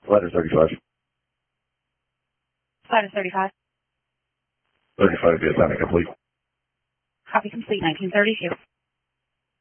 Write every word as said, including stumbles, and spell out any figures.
Letter thirty-five. Letter thirty-five. thirty-five, the assignment complete. Copy complete, nineteen thirty-two.